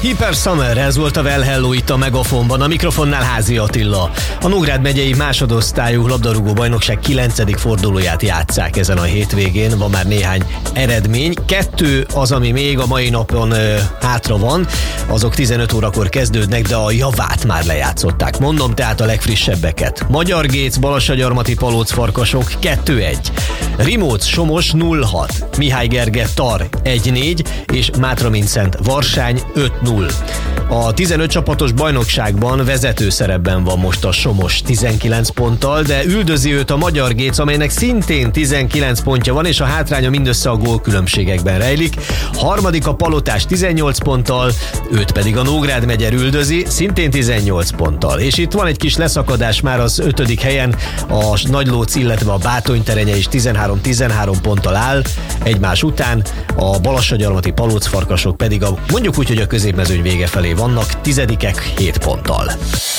Hyper Summer, ez volt a Well Hello itt a Megafonban, a mikrofonnál Házi Attila. A Nógrád megyei másodosztályú labdarúgó bajnokság 9. fordulóját játsszák ezen a hétvégén, van már néhány eredmény. 2 az, ami még a mai napon hátra van, azok 15 órakor kezdődnek, de a javát már lejátszották. Mondom tehát a legfrissebbeket. Magyar Géc, Balassagyarmati Palóc-Farkasok 2-1, Rimóc Somos 0-6, Mihály Gerge Tar 1-4 és Mátra-Mincent Varsány 5-0. A 15 csapatos bajnokságban vezető szerepben van most a Somos 19 ponttal, de üldözi őt a Magyar Géc, amelynek szintén 19 pontja van, és a hátránya mindössze a gólkülönbségekben rejlik. Harmadik a Palotás 18 ponttal, őt pedig a Nógrád megye üldözi, szintén 18 ponttal. És itt van egy kis leszakadás már az 5. helyen, a Nagylóc, illetve a Bátonyterenye is 13-13 ponttal áll egymás után, a Balassagyarmati Palóc-Farkasok pedig mondjuk úgy, hogy a középmezőny vége felé vannak, 10-ek 7 ponttal.